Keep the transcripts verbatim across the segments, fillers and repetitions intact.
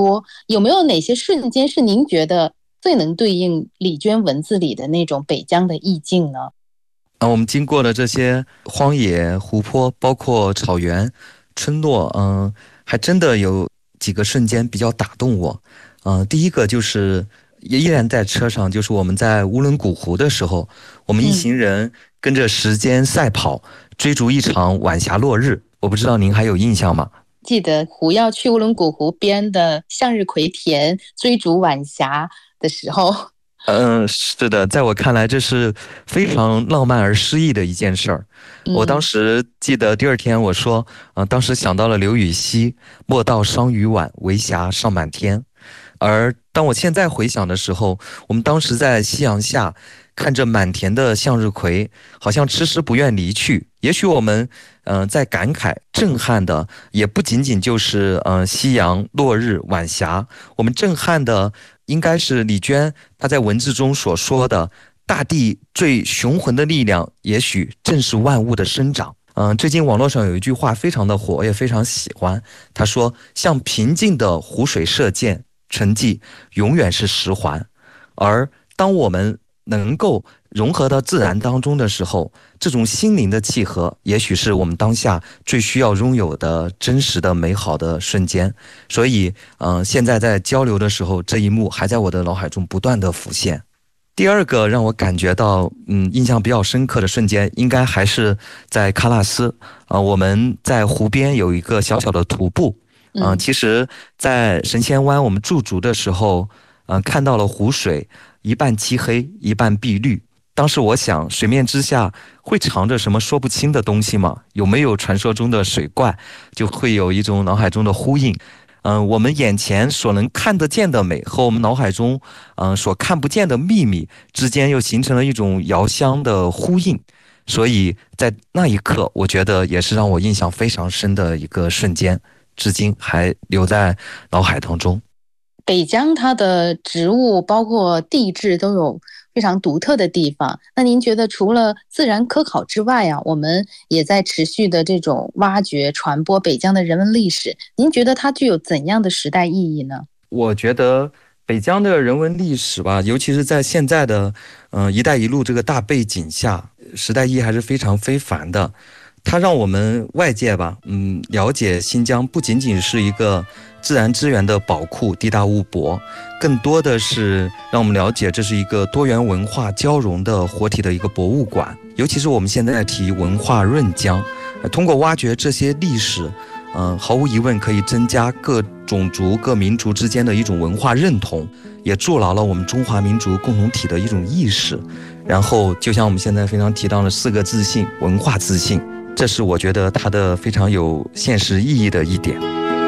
多，有没有哪些瞬间是您觉得最能对应李娟文字里的那种北疆的意境呢？ 啊，我们经过了这些荒野、湖泊，包括草原、村落，嗯，还真的有几个瞬间比较打动我。嗯，第一个就是也依然在车上，就是我们在乌伦古湖的时候，我们一行人跟着时间赛跑，追逐一场晚霞落日。我不知道您还有印象吗？ 记得湖要去乌伦古湖边的向日葵田追逐晚霞的时候。 嗯，是的，在我看来，这是非常浪漫而诗意的一件事儿。我当时记得第二天我说，呃，当时想到了刘禹锡“莫道霜雨晚，为霞尚满天”。而当我现在回想的时候，我们当时在夕阳下看着满田的向日葵，好像迟迟不愿离去。也许我们，嗯、呃，在感慨、震撼的，也不仅仅就是，嗯、呃，夕阳、落日、晚霞，我们震撼的应该是李娟她在文字中所说的大地最雄浑的力量，也许正是万物的生长。嗯，最近网络上有一句话非常的火，我也非常喜欢。他说：向平静的湖水射箭，成绩永远是十环。而当我们能够融合到自然当中的时候，这种心灵的契合，也许是我们当下最需要拥有的真实的美好的瞬间。所以，嗯、呃，现在在交流的时候，这一幕还在我的脑海中不断的浮现。第二个让我感觉到，嗯，印象比较深刻的瞬间，应该还是在喀纳斯啊、呃，我们在湖边有一个小小的徒步，啊、呃，其实，在神仙湾我们驻足的时候，嗯、呃，看到了湖水一半漆黑，一半碧绿。当时我想，水面之下会藏着什么说不清的东西吗？有没有传说中的水怪？就会有一种脑海中的呼应。嗯、呃，我们眼前所能看得见的美和我们脑海中，嗯、呃，所看不见的秘密之间又形成了一种遥相的呼应。所以在那一刻，我觉得也是让我印象非常深的一个瞬间，至今还留在脑海当中。 北疆它的植物包括地质都有非常独特的地方。那您觉得除了自然科考之外啊，我们也在持续的这种挖掘传播北疆的人文历史，您觉得它具有怎样的时代意义呢？ 我觉得北疆的人文历史吧，尤其是在现在的嗯、呃“一带一路”这个大背景下，时代意义还是非常非凡的。它让我们外界吧，嗯，了解新疆不仅仅是一个自然资源的宝库，地大物博，更多的是让我们了解这是一个多元文化交融的活体的一个博物馆。尤其是我们现在提文化润疆，通过挖掘这些历史，嗯、呃，毫无疑问可以增加各种族、各民族之间的一种文化认同，也筑牢了我们中华民族共同体的一种意识。然后，就像我们现在非常提到的四个自信，文化自信。这是我觉得它的非常有现实意义的一点。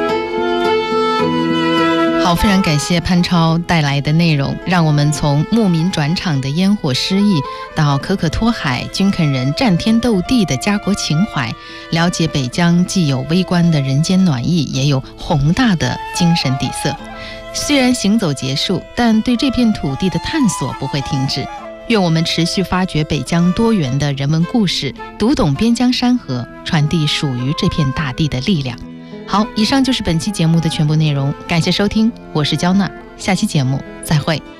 好，非常感谢潘超带来的内容，让我们从牧民转场的烟火诗意，到可可托海、均肯人战天斗地的家国情怀，了解北疆既有微观的人间暖意，也有宏大的精神底色。虽然行走结束，但对这片土地的探索不会停止。愿我们持续发掘北疆多元的人文故事，读懂边疆山河，传递属于这片大地的力量。好，以上就是本期节目的全部内容，感谢收听，我是焦娜，下期节目再会。